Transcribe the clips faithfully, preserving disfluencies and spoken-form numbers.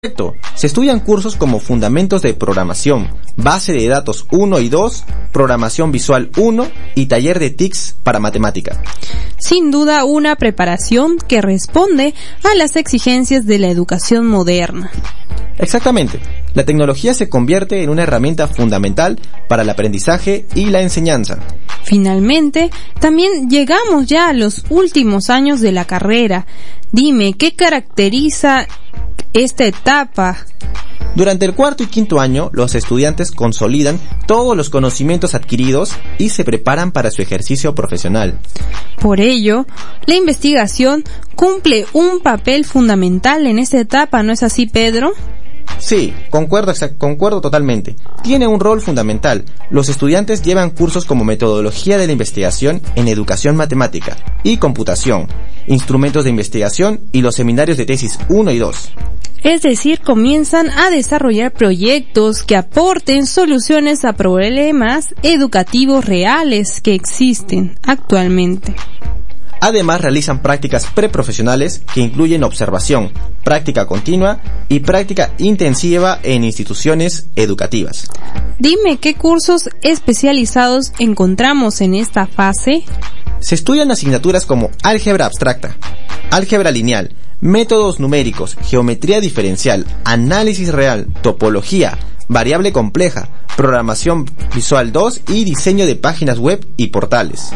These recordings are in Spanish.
Correcto. Se estudian cursos como Fundamentos de Programación, Base de Datos uno y dos, Programación Visual uno y Taller de T I C S para Matemática. Sin duda una preparación que responde a las exigencias de la educación moderna. Exactamente. La tecnología se convierte en una herramienta fundamental para el aprendizaje y la enseñanza. Finalmente, también llegamos ya a los últimos años de la carrera. Dime, ¿qué caracteriza esta etapa? Durante el cuarto y quinto año, los estudiantes consolidan todos los conocimientos adquiridos y se preparan para su ejercicio profesional. Por ello, la investigación cumple un papel fundamental en esta etapa, ¿no es así, Pedro? Sí, concuerdo, concuerdo totalmente. Tiene un rol fundamental. Los estudiantes llevan cursos como Metodología de la Investigación en Educación Matemática y Computación, Instrumentos de Investigación y los seminarios de tesis uno y dos. Es decir, comienzan a desarrollar proyectos que aporten soluciones a problemas educativos reales que existen actualmente. Además, realizan prácticas preprofesionales que incluyen observación, práctica continua y práctica intensiva en instituciones educativas. Dime, ¿qué cursos especializados encontramos en esta fase? Se estudian asignaturas como álgebra abstracta, álgebra lineal, métodos numéricos, geometría diferencial, análisis real, topología, variable compleja, programación visual dos y diseño de páginas web y portales.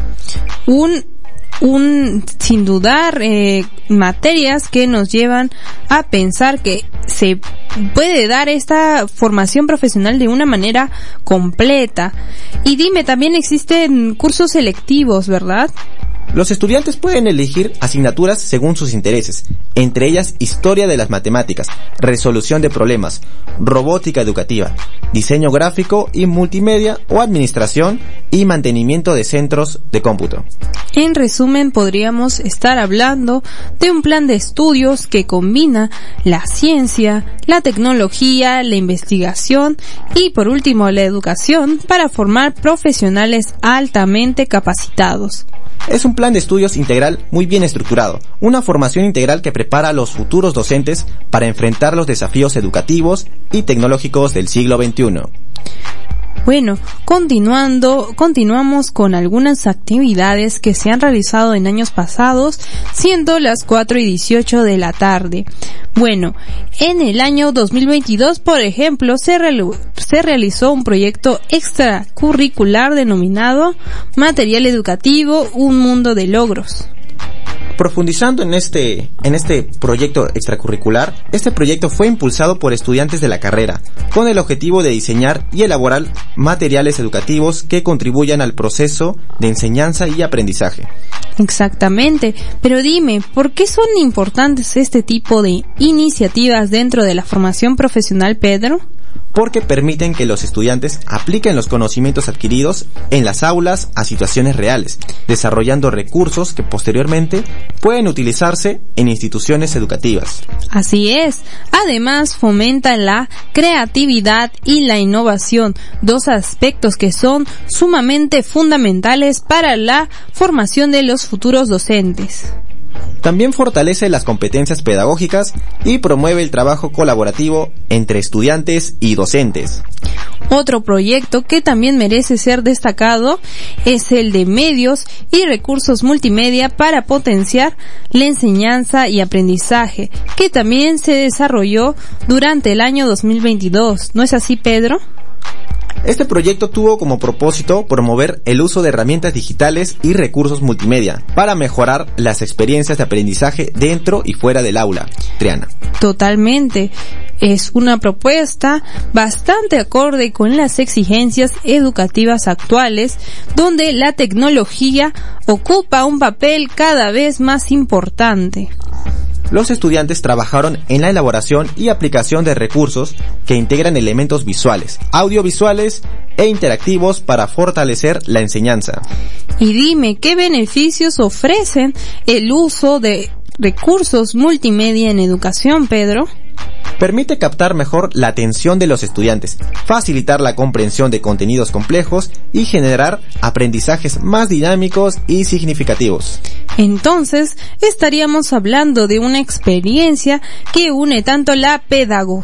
Un un sin dudar eh, materias que nos llevan a pensar que se puede dar esta formación profesional de una manera completa. Y dime, también existen cursos selectivos, ¿verdad? Los estudiantes pueden elegir asignaturas según sus intereses, entre ellas Historia de las Matemáticas, Resolución de Problemas, Robótica Educativa, Diseño Gráfico y Multimedia o Administración y Mantenimiento de Centros de Cómputo. En resumen, podríamos estar hablando de un plan de estudios que combina la ciencia, la tecnología, la investigación y, por último, la educación para formar profesionales altamente capacitados. Es un plan de estudios integral muy bien estructurado, una formación integral que prepara a los futuros docentes para enfrentar los desafíos educativos y tecnológicos del siglo veintiuno. Bueno, continuando, continuamos con algunas actividades que se han realizado en años pasados, siendo las cuatro y dieciocho de la tarde. Bueno, en el año dos mil veintidós, por ejemplo, se, re- se realizó un proyecto extracurricular denominado Material Educativo, un mundo de logros. Profundizando en este, en este proyecto extracurricular, este proyecto fue impulsado por estudiantes de la carrera, con el objetivo de diseñar y elaborar materiales educativos que contribuyan al proceso de enseñanza y aprendizaje. Exactamente, pero dime, ¿por qué son importantes este tipo de iniciativas dentro de la formación profesional, Pedro? Porque permiten que los estudiantes apliquen los conocimientos adquiridos en las aulas a situaciones reales, desarrollando recursos que posteriormente pueden utilizarse en instituciones educativas. Así es. Además, fomenta la creatividad y la innovación, dos aspectos que son sumamente fundamentales para la formación de los futuros docentes. También fortalece las competencias pedagógicas y promueve el trabajo colaborativo entre estudiantes y docentes. Otro proyecto que también merece ser destacado es el de medios y recursos multimedia para potenciar la enseñanza y aprendizaje, que también se desarrolló durante el año dos mil veintidós. ¿No es así, Pedro? Este proyecto tuvo como propósito promover el uso de herramientas digitales y recursos multimedia para mejorar las experiencias de aprendizaje dentro y fuera del aula. Triana. Totalmente. Es una propuesta bastante acorde con las exigencias educativas actuales, donde la tecnología ocupa un papel cada vez más importante. Los estudiantes trabajaron en la elaboración y aplicación de recursos que integran elementos visuales, audiovisuales e interactivos para fortalecer la enseñanza. Y dime, ¿qué beneficios ofrecen el uso de recursos multimedia en educación, Pedro? Permite captar mejor la atención de los estudiantes, facilitar la comprensión de contenidos complejos y generar aprendizajes más dinámicos y significativos. Entonces, estaríamos hablando de una experiencia que une tanto la pedagogía